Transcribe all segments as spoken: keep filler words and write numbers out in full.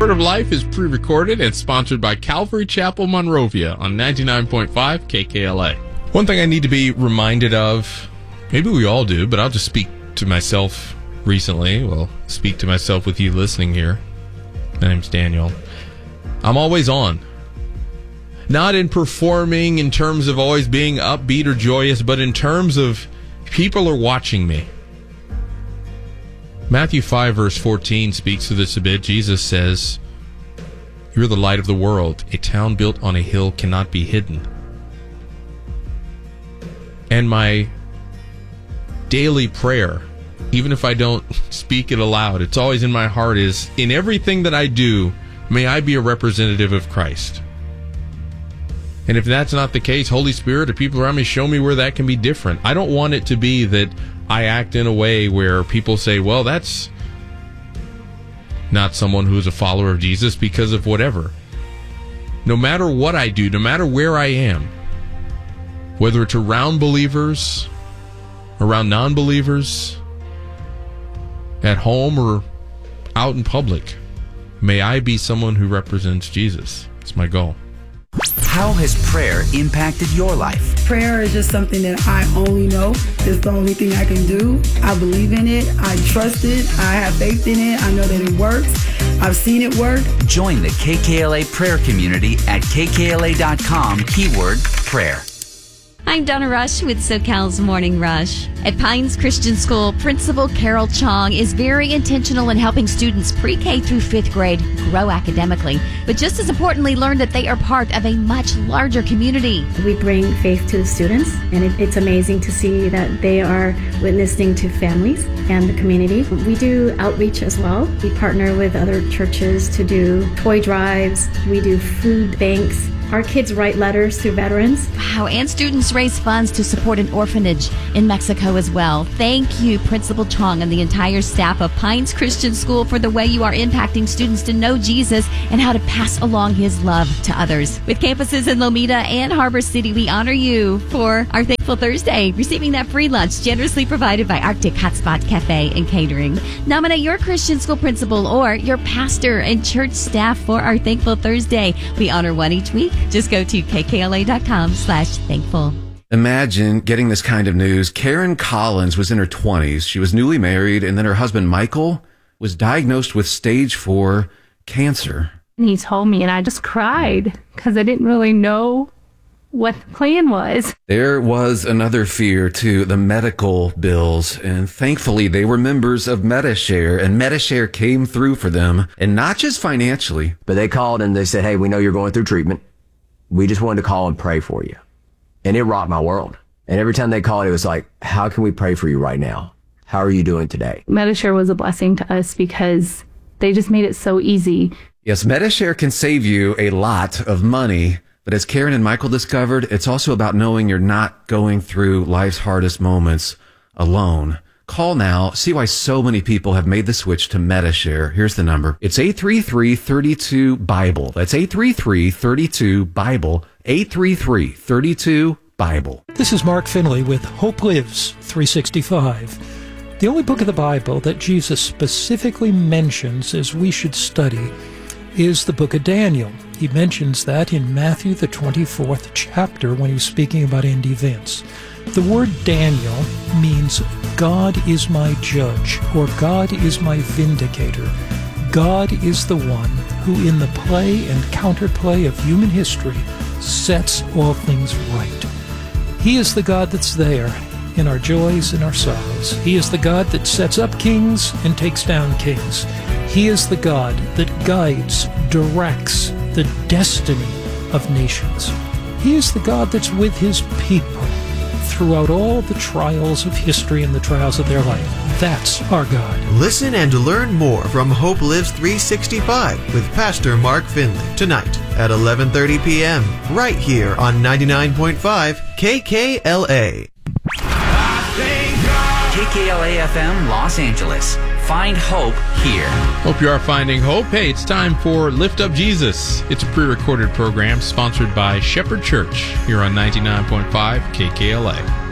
Word of Life is pre-recorded and sponsored by Calvary Chapel Monrovia on ninety-nine point five K K L A. One thing I need to be reminded of, maybe we all do, but I'll just speak to myself recently. Well, speak to myself with you listening here. My name's Daniel. I'm always on. Not in performing in terms of always being upbeat or joyous, but in terms of people are watching me. Matthew five, verse fourteen speaks to this a bit. Jesus says, "You're the light of the world. A town built on a hill cannot be hidden." And my daily prayer, even if I don't speak it aloud, it's always in my heart, is in everything that I do, may I be a representative of Christ. And if that's not the case, Holy Spirit or people around me, show me where that can be different. I don't want it to be that I act in a way where people say, well, that's not someone who's a follower of Jesus because of whatever. No matter what I do, no matter where I am, whether it's around believers, around non-believers, at home or out in public, may I be someone who represents Jesus. It's my goal. How has prayer impacted your life? Prayer is just something that I only know. It's the only thing I can do. I believe in it. I trust it. I have faith in it. I know that it works. I've seen it work. Join the K K L A prayer community at K K L A dot com, keyword prayer. I'm Donna Rush with SoCal's Morning Rush. At Pines Christian School, Principal Carol Chong is very intentional in helping students pre-K through fifth grade grow academically, but just as importantly, learn that they are part of a much larger community. We bring faith to the students, and it, it's amazing to see that they are witnessing to families and the community. We do outreach as well. We partner with other churches to do toy drives. We do food banks. Our kids write letters to veterans. Wow, and students raise funds to support an orphanage in Mexico as well. Thank you, Principal Chong and the entire staff of Pines Christian School, for the way you are impacting students to know Jesus and how to pass along his love to others. With campuses in Lomita and Harbor City, we honor you for our Thankful Thursday, receiving that free lunch generously provided by Arctic Hotspot Cafe and Catering. Nominate your Christian school principal or your pastor and church staff for our Thankful Thursday. We honor one each week. Just go to K K L A dot com slash thankful. Imagine getting this kind of news. Karen Collins was in her twenties. She was newly married, and then her husband, Michael, was diagnosed with stage four cancer. And he told me, and I just cried because I didn't really know what the plan was. There was another fear, too, the medical bills. And thankfully, they were members of Medi-Share, and Medi-Share came through for them, and not just financially. But they called and they said, hey, we know you're going through treatment. We just wanted to call and pray for you. And it rocked my world. And every time they called, it was like, how can we pray for you right now? How are you doing today? Medi-Share was a blessing to us because they just made it so easy. Yes, Medi-Share can save you a lot of money. But as Karen and Michael discovered, it's also about knowing you're not going through life's hardest moments alone. Call now. See why so many people have made the switch to Medi-Share. Here's the number. It's eight three three, three two, BIBLE. That's eight three three, three two, BIBLE. eight three three, three two, BIBLE. This is Mark Finley with Hope Lives three sixty-five. The only book of the Bible that Jesus specifically mentions as we should study is the book of Daniel. He mentions that in Matthew, the twenty-fourth chapter, when he's speaking about end events. The word Daniel means God is my judge, or God is my vindicator. God is the one who, in the play and counterplay of human history, sets all things right. He is the God that's there in our joys and our sorrows. He is the God that sets up kings and takes down kings. He is the God that guides, directs the destiny of nations. He is the God that's with his people throughout all the trials of history and the trials of their life. That's our God. Listen and learn more from Hope Lives three sixty-five with Pastor Mark Finley tonight at eleven thirty p.m. right here on ninety-nine point five K K L A. K K L A F M Los Angeles. Find hope here. Hope you are finding hope. Hey, it's time for Lift Up Jesus. It's a pre-recorded program sponsored by Shepherd Church here on ninety-nine point five K K L A.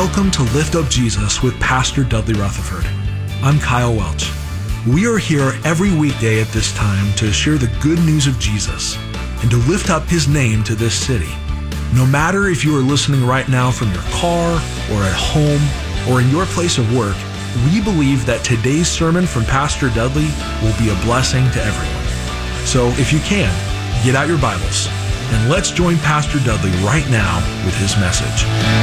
Welcome to Lift Up Jesus with Pastor Dudley Rutherford. I'm Kyle Welch. We are here every weekday at this time to share the good news of Jesus and to lift up his name to this city. No matter if you are listening right now from your car or at home or in your place of work, we believe that today's sermon from Pastor Dudley will be a blessing to everyone. So if you can, get out your Bibles and let's join Pastor Dudley right now with his message.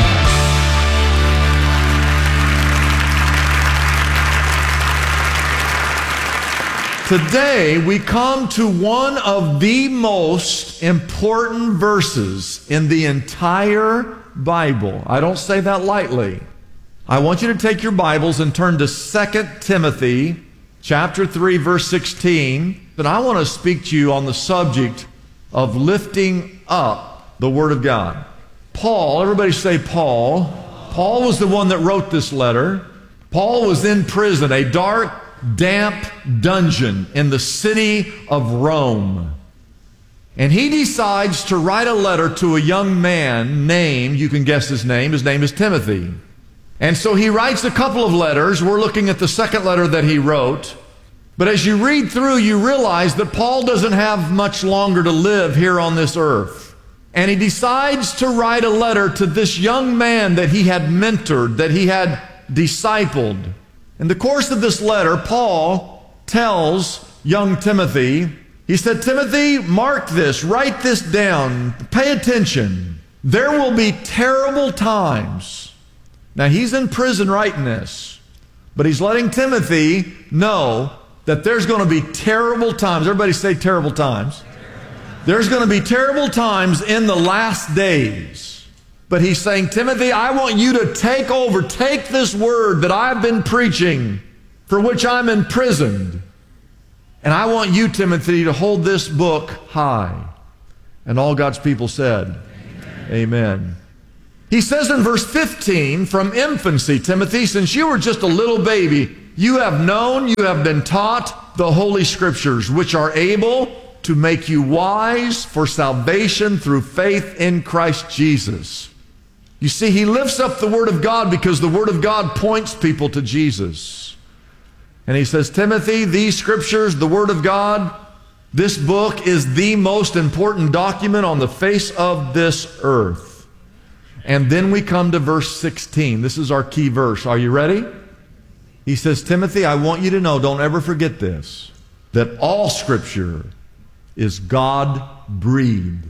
Today, we come to one of the most important verses in the entire Bible. I don't say that lightly. I want you to take your Bibles and turn to Second Timothy chapter three, verse sixteen. And I want to speak to you on the subject of lifting up the Word of God. Paul, everybody say Paul. Paul was the one that wrote this letter. Paul was in prison, a dark, damp dungeon in the city of Rome. And he decides to write a letter to a young man named, you can guess his name, his name is Timothy. And so he writes a couple of letters. We're looking at the second letter that he wrote. But as you read through, you realize that Paul doesn't have much longer to live here on this earth. And he decides to write a letter to this young man that he had mentored, that he had discipled. In the course of this letter, Paul tells young Timothy, he said, Timothy, mark this, write this down, pay attention. There will be terrible times. Now, he's in prison writing this, but he's letting Timothy know that there's going to be terrible times. Everybody say terrible times. There's going to be terrible times in the last days. But he's saying, Timothy, I want you to take over, take this word that I've been preaching, for which I'm imprisoned. And I want you, Timothy, to hold this book high. And all God's people said, Amen. Amen. He says in verse fifteen, from infancy, Timothy, since you were just a little baby, you have known, you have been taught the Holy Scriptures, which are able to make you wise for salvation through faith in Christ Jesus. You see, he lifts up the Word of God because the Word of God points people to Jesus. And he says, Timothy, these Scriptures, the Word of God, this book is the most important document on the face of this earth. And then we come to verse sixteen. This is our key verse. Are you ready? He says, Timothy, I want you to know, don't ever forget this, that all Scripture is God-breathed.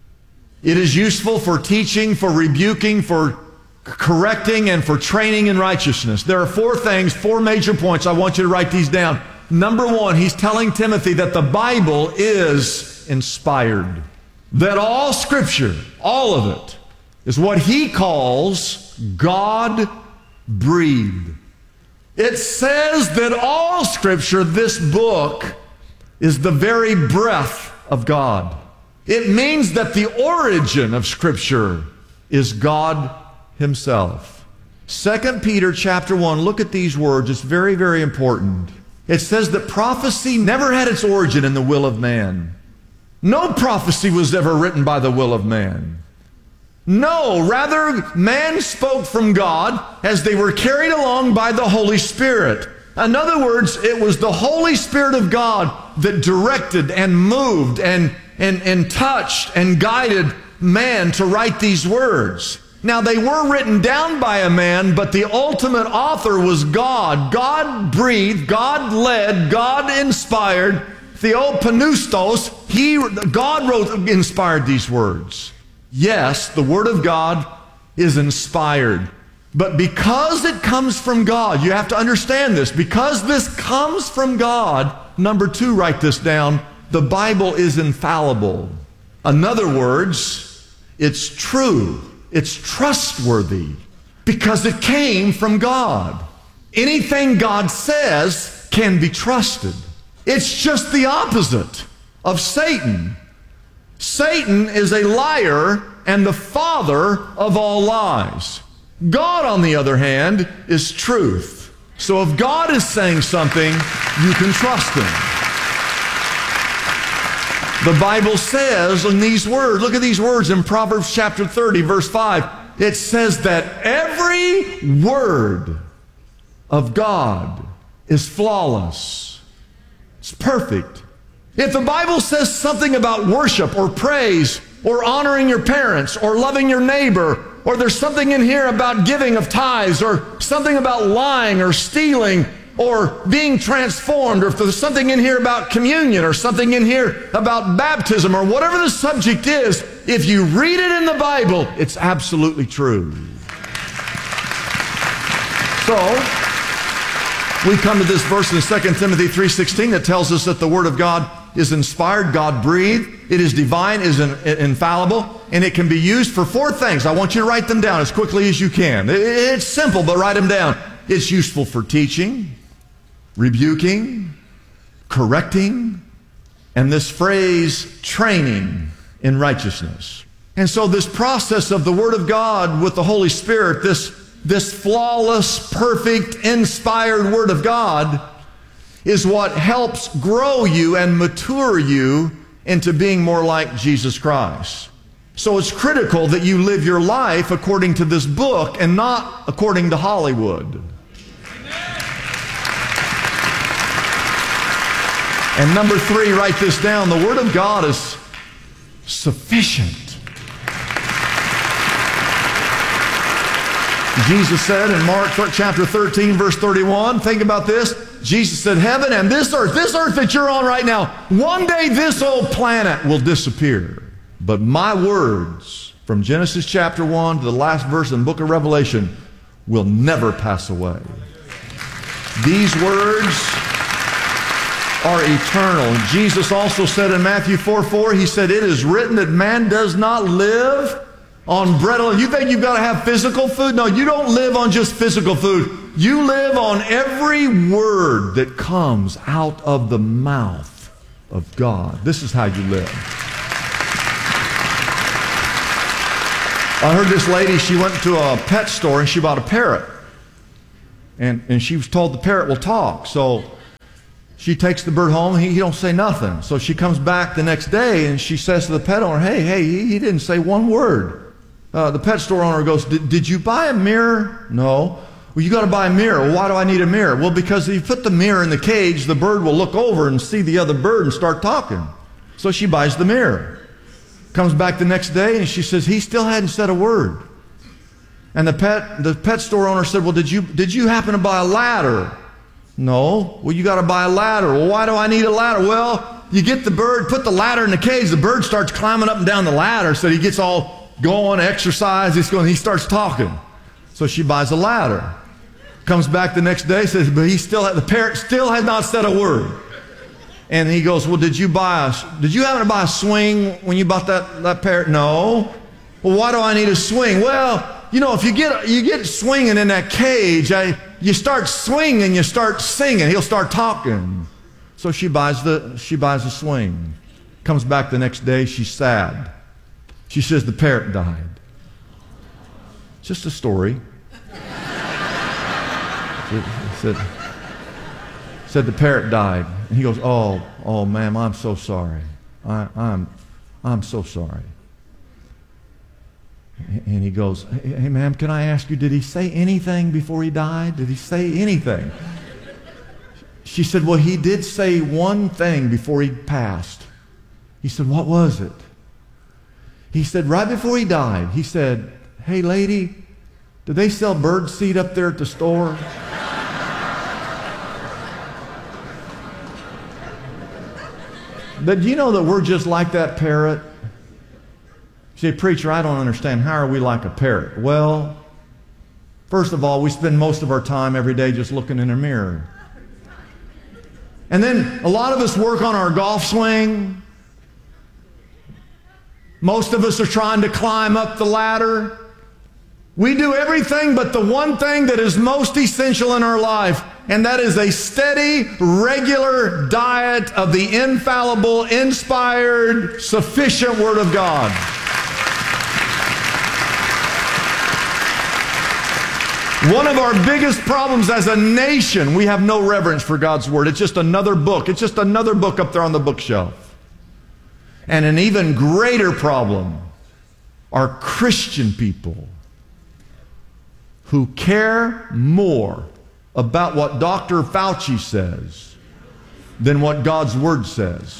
It is useful for teaching, for rebuking, for correcting, and for training in righteousness. There are four things, four major points. I want you to write these down. Number one, he's telling Timothy that the Bible is inspired. That all Scripture, all of it, is what he calls God-breathed. It says that all Scripture, this book, is the very breath of God. It means that the origin of Scripture is God himself. Second Peter chapter one, look at these words. It's very, very important. It says that prophecy never had its origin in the will of man. No prophecy was ever written by the will of man. No, rather, man spoke from God as they were carried along by the Holy Spirit. In other words, it was the Holy Spirit of God that directed and moved and, and, and touched and guided man to write these words. Now, they were written down by a man, but the ultimate author was God. God breathed, God led, God inspired. Theopneustos, he, God wrote, inspired these words. Yes, the Word of God is inspired. But because it comes from God, you have to understand this. Because this comes from God, number two, write this down, the Bible is infallible. In other words, it's true. It's trustworthy because it came from God. Anything God says can be trusted. It's just the opposite of Satan. Satan is a liar and the father of all lies. God, on the other hand, is truth. So if God is saying something, you can trust him. The Bible says in these words, look at these words in Proverbs chapter thirty, verse five, it says that every word of God is flawless. It's perfect. If the Bible says something about worship or praise or honoring your parents or loving your neighbor, or there's something in here about giving of tithes, or something about lying or stealing or being transformed, or if there's something in here about communion or something in here about baptism or whatever the subject is, if you read it in the Bible, it's absolutely true. So, we come to this verse in Second Timothy three sixteen that tells us that the Word of God is inspired, God-breathed, it is divine, it is infallible, and it can be used for four things. I want you to write them down as quickly as you can. It's simple, but write them down. It's useful for teaching, rebuking, correcting, and this phrase, training in righteousness. And so this process of the Word of God with the Holy Spirit, this, this flawless, perfect, inspired Word of God, is what helps grow you and mature you into being more like Jesus Christ. So it's critical that you live your life according to this book and not according to Hollywood. And number three, write this down. The Word of God is sufficient. Jesus said in Mark chapter thirteen, verse thirty-one, think about this. Jesus said, heaven and this earth, this earth that you're on right now, one day this old planet will disappear. But my words from Genesis chapter one to the last verse in the book of Revelation will never pass away. These words are eternal. Jesus also said in Matthew four four, he said, it is written that man does not live on bread alone. You think you've got to have physical food? No, you don't live on just physical food. You live on every word that comes out of the mouth of God. This is how you live. I heard this lady, she went to a pet store and she bought a parrot. And, and she was told the parrot will talk. So she takes the bird home, he, he don't say nothing. So she comes back the next day and she says to the pet owner, hey, hey, he, he didn't say one word. Uh, the pet store owner goes, did you buy a mirror? No. Well, you got to buy a mirror. Well, why do I need a mirror? Well, because if you put the mirror in the cage, the bird will look over and see the other bird and start talking. So she buys the mirror. Comes back the next day and she says, he still hadn't said a word. And the pet, the pet store owner said, well, did you, did you happen to buy a ladder? No. Well, you got to buy a ladder. Well, why do I need a ladder? Well, you get the bird, put the ladder in the cage, the bird starts climbing up and down the ladder, so he gets all going, exercise, he's going, he starts talking. So she buys a ladder. Comes back the next day, says, but he still, the parrot still has not said a word. And he goes, well, did you buy a, did you happen to buy a swing when you bought that, that parrot? No. Well, why do I need a swing? Well, you know, if you get, you get swinging in that cage, I, you start swinging, you start singing, he'll start talking. So she buys the, she buys a swing. Comes back the next day, she's sad. She says the parrot died. Just a story. Said, said the parrot died. And he goes, oh, oh, ma'am, I'm so sorry. I, I'm, I'm so sorry. And he goes, hey, hey, ma'am, can I ask you, did he say anything before he died? Did he say anything? She said, well, he did say one thing before he passed. He said, what was it? He said, right before he died, he said, hey, lady, do they sell bird seed up there at the store? But do you know that we're just like that parrot? You say, preacher, I don't understand. How are we like a parrot? Well, first of all, we spend most of our time every day just looking in a mirror. And then a lot of us work on our golf swing. Most of us are trying to climb up the ladder. We do everything but the one thing that is most essential in our life, and that is a steady, regular diet of the infallible, inspired, sufficient Word of God. One of our biggest problems as a nation, we have no reverence for God's Word. It's just another book. It's just another book up there on the bookshelf. And an even greater problem are Christian people who care more about what Doctor Fauci says than what God's Word says.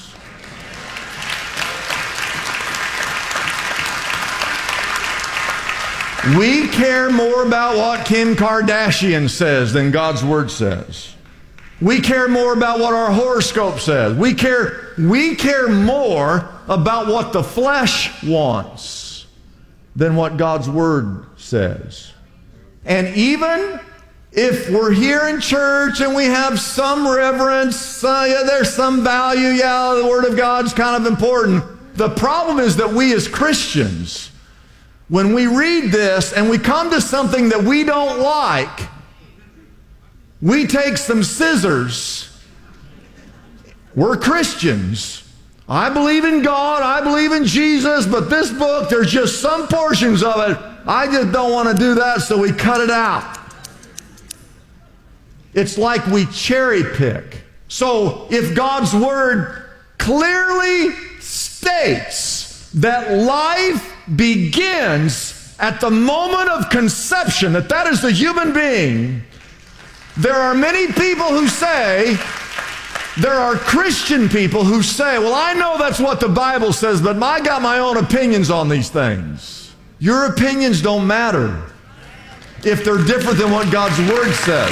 We care more about what Kim Kardashian says than God's Word says. We care more about what our horoscope says. We care, we care more about what the flesh wants than what God's Word says. And even if we're here in church and we have some reverence, uh, yeah, there's some value, yeah, the Word of God's kind of important. The problem is that we as Christians, when we read this and we come to something that we don't like, we take some scissors. We're Christians. I believe in God, I believe in Jesus, but this book, there's just some portions of it, I just don't want to do that, so we cut it out. It's like we cherry pick. So if God's Word clearly states that life begins at the moment of conception, that that is the human being, there are many people who say, there are Christian people who say, well, I know that's what the Bible says, but I got my own opinions on these things. Your opinions don't matter if they're different than what God's Word says.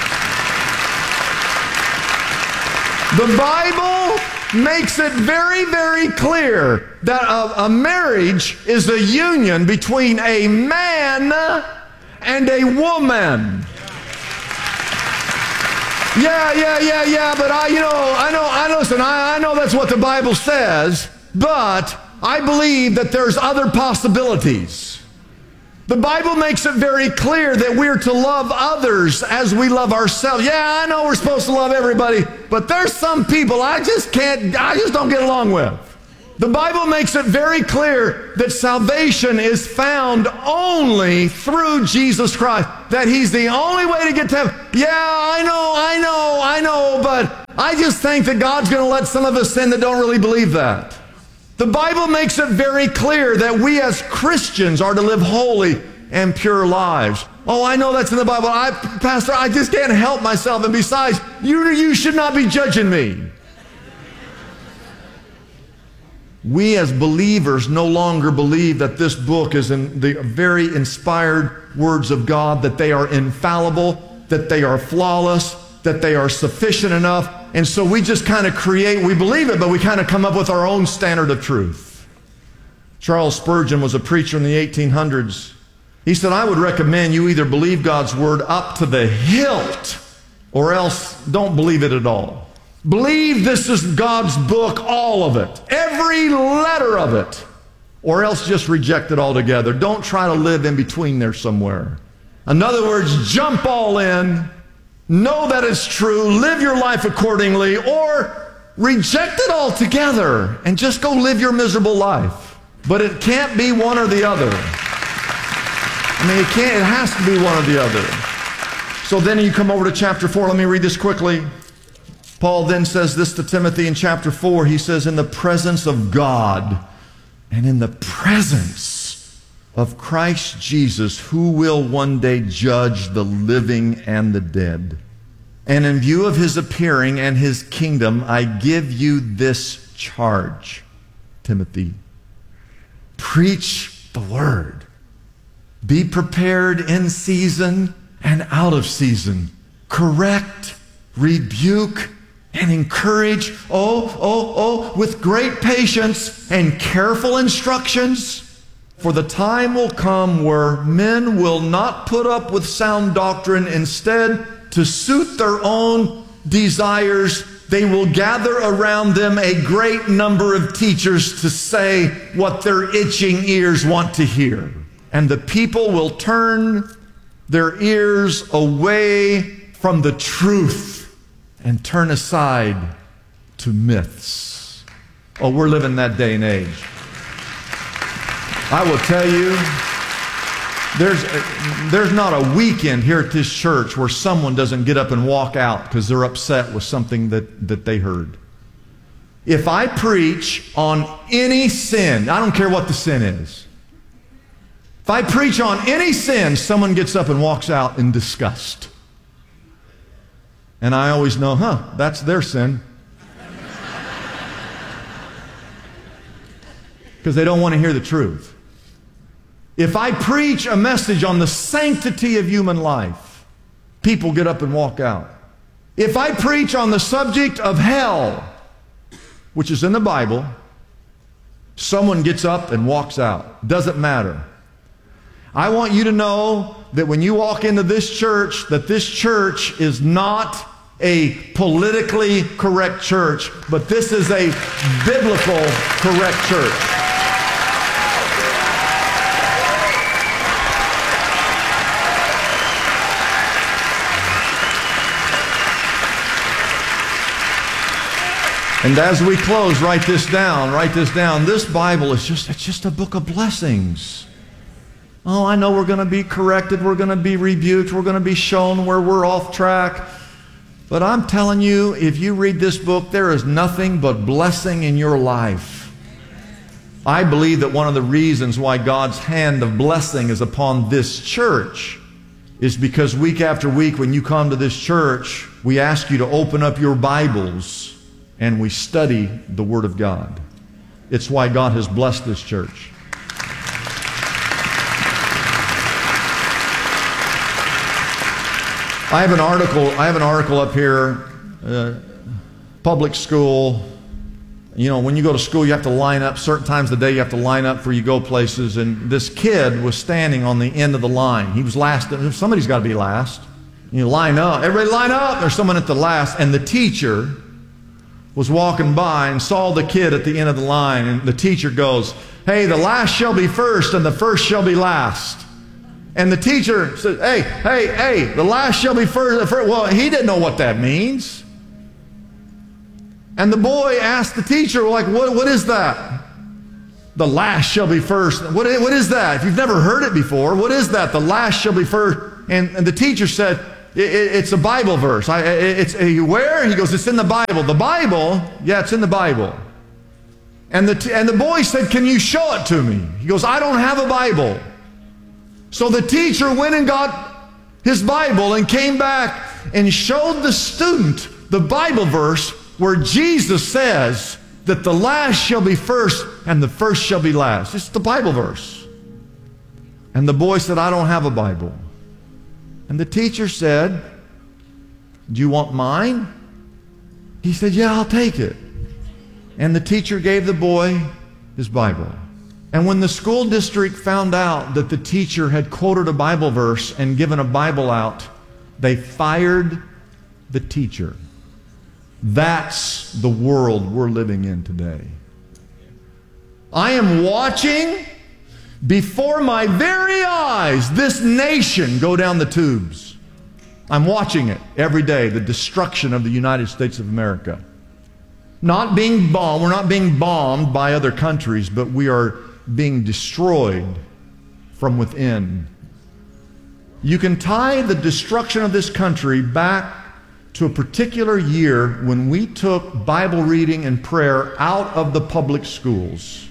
The Bible makes it very, very clear that a, a marriage is a union between a man and a woman. Yeah, yeah, yeah, yeah, but I, you know, I know, I know, listen, I, I know that's what the Bible says, but I believe that there's other possibilities. The Bible makes it very clear that we're to love others as we love ourselves. Yeah, I know we're supposed to love everybody, but there's some people I just can't, I just don't get along with. The Bible makes it very clear that salvation is found only through Jesus Christ, that He's the only way to get to heaven. Yeah, I know, I know, I know, but I just think that God's going to let some of us sin that don't really believe that. The Bible makes it very clear that we as Christians are to live holy and pure lives. Oh, I know that's in the Bible. I, Pastor, I just can't help myself. And besides, you, you should not be judging me. We as believers no longer believe that this book is in the very inspired words of God, that they are infallible, that they are flawless, that they are sufficient enough. And so we just kind of create, we believe it, but we kind of come up with our own standard of truth. Charles Spurgeon was a preacher in the eighteen hundreds. He said, I would recommend you either believe God's Word up to the hilt or else don't believe it at all. Believe this is God's book, all of it, every letter of it, or else just reject it altogether. Don't try to live in between there somewhere. In other words, jump all in, know that it's true, live your life accordingly, or reject it altogether and just go live your miserable life. But it can't be one or the other. I mean, it can't, it has to be one or the other. So then you come over to chapter four. Let me read this quickly. Paul then says this to Timothy in chapter four. He says, in the presence of God and in the presence of Christ Jesus, who will one day judge the living and the dead. And in view of His appearing and His kingdom, I give you this charge, Timothy. Preach the word. Be prepared in season and out of season. Correct, rebuke, and encourage, oh, oh, oh, with great patience and careful instructions. For the time will come where men will not put up with sound doctrine. Instead, to suit their own desires, they will gather around them a great number of teachers to say what their itching ears want to hear. And the people will turn their ears away from the truth and turn aside to myths. Oh, we're living that day and age. I will tell you, there's, there's not a weekend here at this church where someone doesn't get up and walk out because they're upset with something that, that they heard. If I preach on any sin, I don't care what the sin is, If I preach on any sin, someone gets up and walks out in disgust. And I always know, huh, that's their sin. Because they don't want to hear the truth. If I preach a message on the sanctity of human life, people get up and walk out. If I preach on the subject of hell, which is in the Bible, someone gets up and walks out. Doesn't matter. I want you to know that when you walk into this church, that this church is not a politically correct church, but this is a biblical correct church. And as we close, write this down, write this down. This Bible is just, it's just a book of blessings. Oh, I know we're going to be corrected, we're going to be rebuked, we're going to be shown where we're off track. But I'm telling you, if you read this book, there is nothing but blessing in your life. I believe that one of the reasons why God's hand of blessing is upon this church is because week after week when you come to this church, we ask you to open up your Bibles and we study the Word of God. It's why God has blessed this church. I have an article, I have an article up here, uh, public school. You know, when you go to school, you have to line up. Certain times of the day, you have to line up for you go places. And this kid was standing on the end of the line. He was last. Somebody's got to be last. You line up. Everybody line up. There's someone at the last. And the teacher was walking by and saw the kid at the end of the line. And the teacher goes, "Hey, the last shall be first and the first shall be last." And the teacher said, hey, hey, hey, the last shall be first. The first. Well, he didn't know what that means. And the boy asked the teacher, like, what, what is that? The last shall be first. What, what is that? If you've never heard it before, what is that? The last shall be first. And, and the teacher said, it, it, it's a Bible verse. I, it, it's a, where? He goes, it's in the Bible. The Bible? Yeah, it's in the Bible. And the, and the boy said, can you show it to me? He goes, I don't have a Bible. So the teacher went and got his Bible and came back and showed the student the Bible verse where Jesus says that the last shall be first and the first shall be last. It's the Bible verse. And the boy said, I don't have a Bible. And the teacher said, do you want mine? He said, yeah, I'll take it. And the teacher gave the boy his Bible. And when the school district found out that the teacher had quoted a Bible verse and given a Bible out, they fired the teacher. That's the world we're living in today. I am watching before my very eyes this nation go down the tubes. I'm watching it every day, the destruction of the United States of America. Not being bombed, we're not being bombed by other countries, but we are being destroyed from within. You can tie the destruction of this country back to a particular year when we took Bible reading and prayer out of the public schools.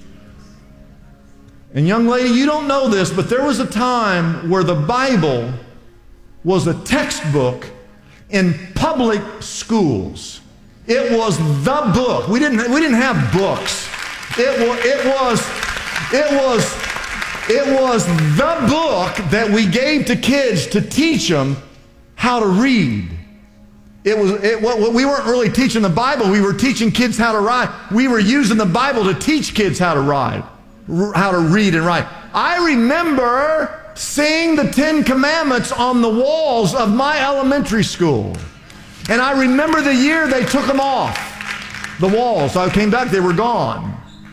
And young lady, you don't know this, but there was a time where the Bible was a textbook in public schools. It was the book. We didn't, we didn't have books. It was, it was It was, it was the book that we gave to kids to teach them how to read. It was, it, we weren't really teaching the Bible. We were teaching kids how to write. We were using the Bible to teach kids how to write, how to read and write. I remember seeing the Ten Commandments on the walls of my elementary school. And I remember the year they took them off the walls. I came back, they were gone.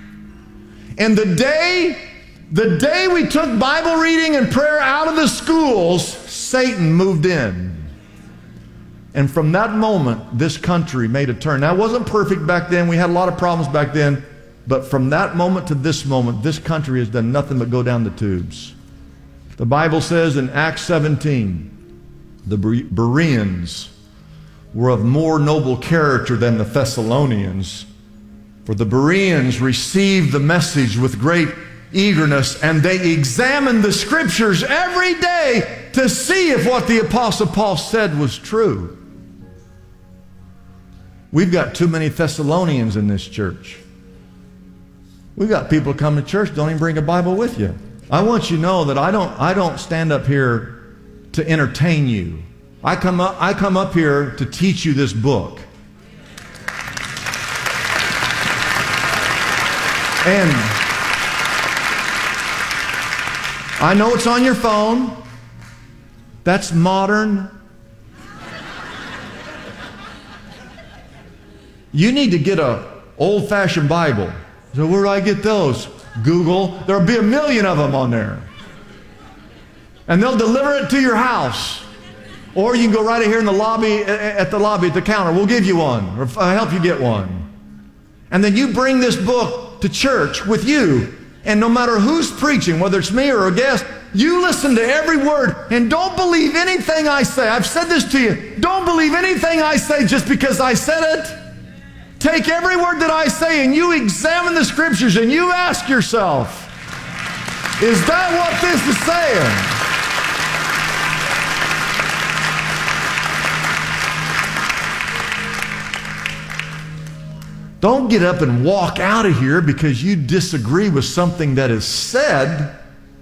And the day, the day we took Bible reading and prayer out of the schools, Satan moved in. And from that moment, this country made a turn. Now, it wasn't perfect back then. We had a lot of problems back then. But from that moment to this moment, this country has done nothing but go down the tubes. The Bible says in Acts seventeen, the Bereans were of more noble character than the Thessalonians. For the Bereans received the message with great eagerness, and they examined the Scriptures every day to see if what the Apostle Paul said was true. We've got too many Thessalonians in this church. We've got people come to church, don't even bring a Bible with you. I want you to know that I don't, I don't stand up here to entertain you. I come up, I come up here to teach you this book. And I know it's on your phone. That's modern. You need to get an old-fashioned Bible. So where do I get those? Google. There'll be a million of them on there. And they'll deliver it to your house. Or you can go right here in the lobby, at the lobby, at the counter. We'll give you one, or I'll help you get one. And then you bring this book to church with you. And no matter who's preaching, whether it's me or a guest, you listen to every word and don't believe anything I say. I've said this to you. Don't believe anything I say just because I said it. Take every word that I say and you examine the Scriptures and you ask yourself, is that what this is saying? Don't get up and walk out of here because you disagree with something that is said.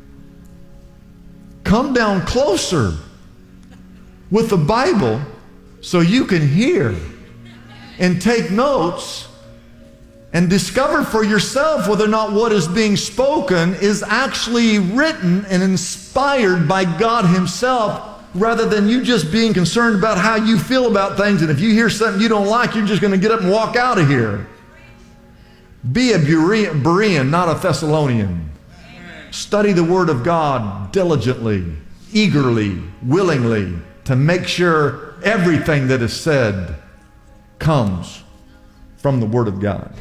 Come down closer with the Bible so you can hear and take notes and discover for yourself whether or not what is being spoken is actually written and inspired by God Himself, rather than you just being concerned about how you feel about things, and if you hear something you don't like, you're just going to get up and walk out of here. Be a Berean, not a Thessalonian. Study the Word of God diligently, eagerly, willingly, to make sure everything that is said comes from the Word of God.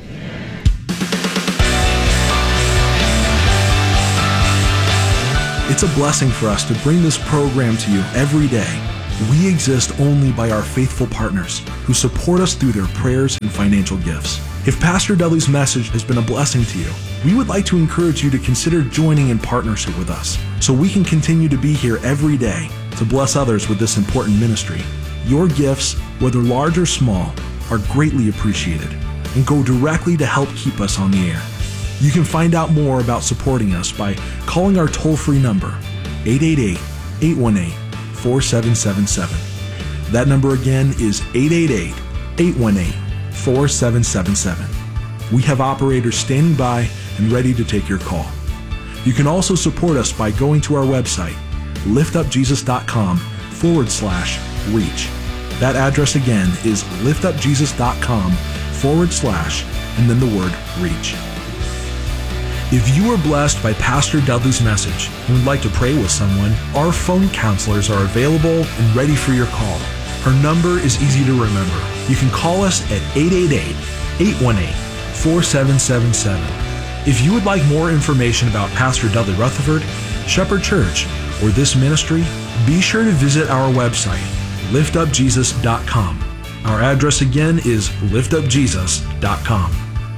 It's a blessing for us to bring this program to you every day. We exist only by our faithful partners who support us through their prayers and financial gifts. If Pastor Dudley's message has been a blessing to you, we would like to encourage you to consider joining in partnership with us so we can continue to be here every day to bless others with this important ministry. Your gifts, whether large or small, are greatly appreciated and go directly to help keep us on the air. You can find out more about supporting us by calling our toll-free number, eight eight eight, eight one eight, four seven seven seven. That number again is eight eight eight, eight one eight, four seven seven seven. We have operators standing by and ready to take your call. You can also support us by going to our website, liftupjesus.com forward slash reach. That address again is liftupjesus.com forward slash and then the word reach. If you were blessed by Pastor Dudley's message and would like to pray with someone, our phone counselors are available and ready for your call. Our number is easy to remember. You can call us at eight eight eight, eight one eight, four seven seven seven. If you would like more information about Pastor Dudley Rutherford, Shepherd Church, or this ministry, be sure to visit our website, lift up jesus dot com. Our address again is lift up jesus dot com.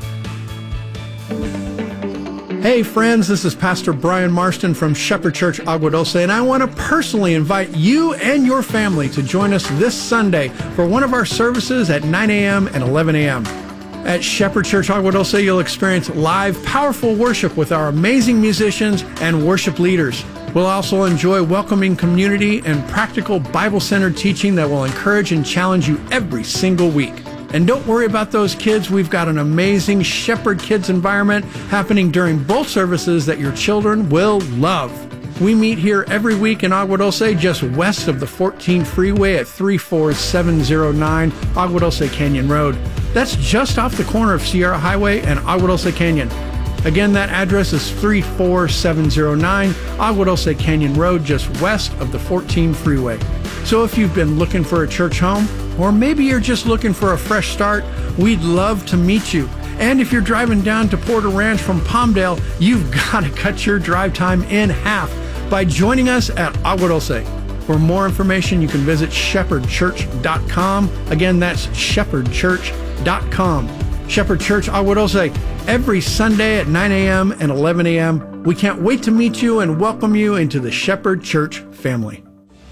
Hey friends, this is Pastor Brian Marston from Shepherd Church Agua Dulce, and I want to personally invite you and your family to join us this Sunday for one of our services at nine a.m. and eleven a.m. At Shepherd Church Agua Dulce, you'll experience live, powerful worship with our amazing musicians and worship leaders. We'll also enjoy welcoming community and practical Bible-centered teaching that will encourage and challenge you every single week. And don't worry about those kids. We've got an amazing Shepherd Kids environment happening during both services that your children will love. We meet here every week in Agua Dulce, just west of the fourteen freeway at three four seven zero nine Agua Dulce Canyon Road. That's just off the corner of Sierra Highway and Agua Dulce Canyon. Again, that address is three four seven zero nine Agua Dulce Canyon Road, just west of the fourteen freeway. So if you've been looking for a church home, or maybe you're just looking for a fresh start, we'd love to meet you. And if you're driving down to Porter Ranch from Palmdale, you've got to cut your drive time in half by joining us at Agua Dulce. For more information, you can visit shepherd church dot com. Again, that's shepherd church dot com. Shepherd Church Agua Dulce, every Sunday at nine a.m. and eleven a.m. We can't wait to meet you and welcome you into the Shepherd Church family.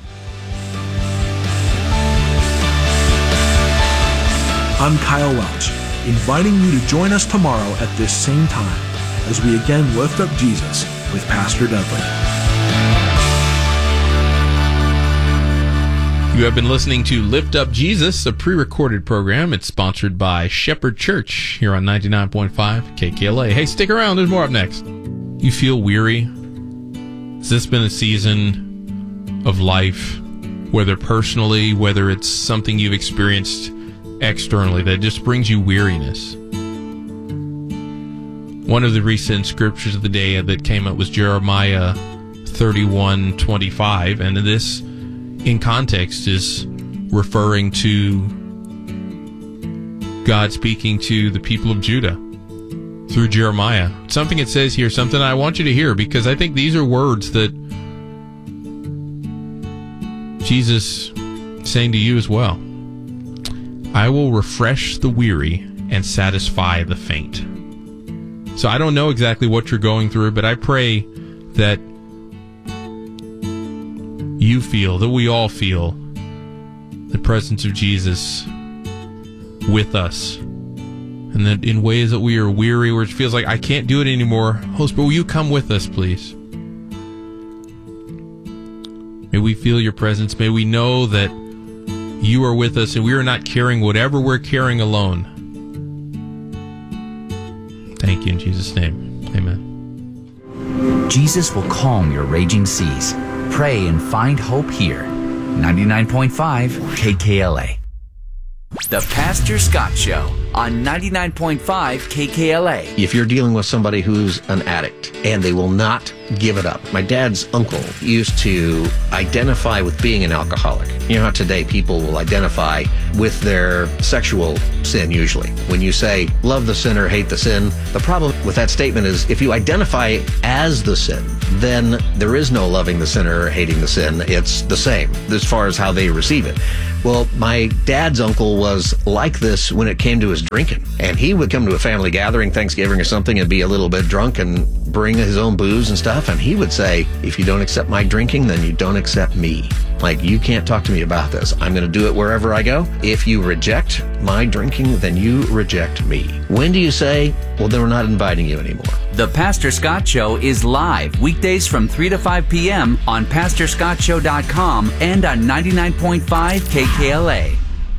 I'm Kyle Welch, inviting you to join us tomorrow at this same time as we again lift up Jesus with Pastor Dudley. You have been listening to Lift Up Jesus, a pre-recorded program. It's sponsored by Shepherd Church here on ninety-nine point five K K L A. Hey, stick around. There's more up next. You feel weary? Has this been a season of life, whether personally, whether it's something you've experienced externally, that just brings you weariness? One of the recent scriptures of the day that came up was Jeremiah thirty-one twenty-five, and this, in context, is referring to God speaking to the people of Judah through Jeremiah. Something it says here, something I want you to hear, because I think these are words that Jesus is saying to you as well. I will refresh the weary and satisfy the faint. So I don't know exactly what you're going through, but I pray that you feel, that we all feel, the presence of Jesus with us. And that in ways that we are weary, where it feels like I can't do it anymore, Holy Spirit, will you come with us, please? May we feel your presence. May we know that you are with us and we are not carrying whatever we're carrying alone. Thank you in Jesus' name. Amen. Jesus will calm your raging seas. Pray and find hope here. ninety-nine point five K K L A. The Pastor Scott Show on ninety-nine point five K K L A. If you're dealing with somebody who's an addict and they will not give it up. My dad's uncle used to identify with being an alcoholic. You know how today people will identify with their sexual sin usually. When you say, love the sinner, hate the sin, the problem with that statement is if you identify as the sin, then there is no loving the sinner or hating the sin. It's the same as far as how they receive it. Well, my dad's uncle was like this when it came to his drinking. And he would come to a family gathering, Thanksgiving or something, and be a little bit drunk and bring his own booze and stuff. And he would say, if you don't accept my drinking, then you don't accept me. Like, you can't talk to me about this. I'm going to do it wherever I go. If you reject my drinking, then you reject me. When do you say, well, then we're not inviting you anymore? The Pastor Scott Show is live weekdays from three to five p.m. on pastor scott show dot com and on ninety-nine point five K K L A.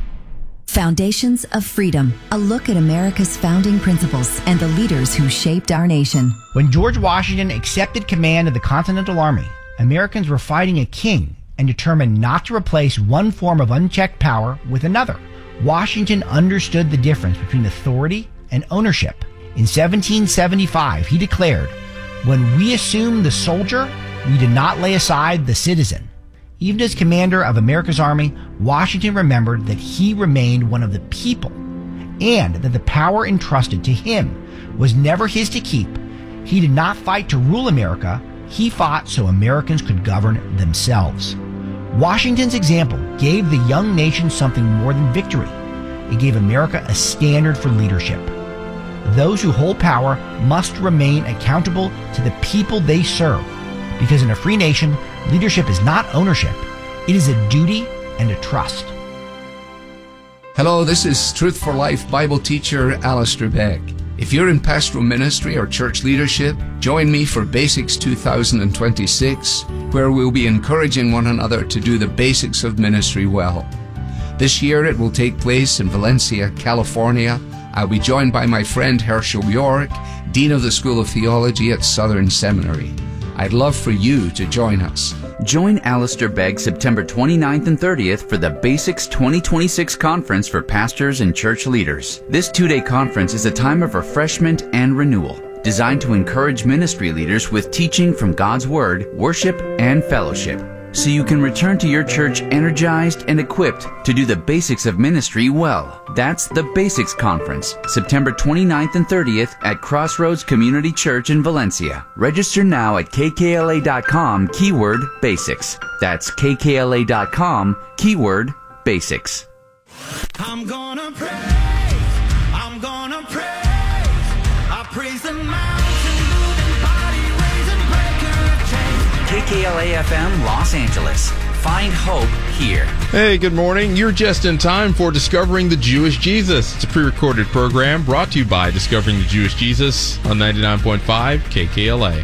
Foundations of Freedom, a look at America's founding principles and the leaders who shaped our nation. When George Washington accepted command of the Continental Army, Americans were fighting a king and determined not to replace one form of unchecked power with another. Washington understood the difference between authority and ownership. In seventeen seventy-five, he declared, "When we assumed the soldier, we did not lay aside the citizen." Even as commander of America's army, Washington remembered that he remained one of the people and that the power entrusted to him was never his to keep. He did not fight to rule America. He fought so Americans could govern themselves. Washington's example gave the young nation something more than victory. It gave America a standard for leadership. Those who hold power must remain accountable to the people they serve, because in a free nation, leadership is not ownership. It is a duty and a trust. Hello, this is Truth for Life Bible teacher Alistair Begg. If you're in pastoral ministry or church leadership, join me for Basics two thousand twenty-six, where we'll be encouraging one another to do the basics of ministry well. This year it will take place in Valencia, California. I'll be joined by my friend Herschel York, Dean of the School of Theology at Southern Seminary. I'd love for you to join us. Join Alistair Begg September twenty-ninth and thirtieth for the Basics twenty twenty-six Conference for Pastors and Church Leaders. This two-day conference is a time of refreshment and renewal, designed to encourage ministry leaders with teaching from God's Word, worship, and fellowship, so you can return to your church energized and equipped to do the basics of ministry well. That's the Basics Conference, September twenty-ninth and thirtieth at Crossroads Community Church in Valencia. Register now at K K L A dot com, keyword basics. That's K K L A dot com, keyword basics. I'm gonna praise, I'm gonna praise. K K L A F M Los Angeles. Find hope here. Hey, good morning. You're just in time for Discovering the Jewish Jesus. It's a pre-recorded program brought to you by Discovering the Jewish Jesus on ninety-nine point five K K L A.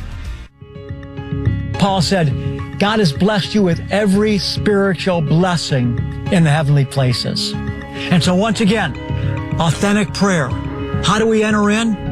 Paul said, God has blessed you with every spiritual blessing in the heavenly places. And so once again, authentic prayer. How do we enter in?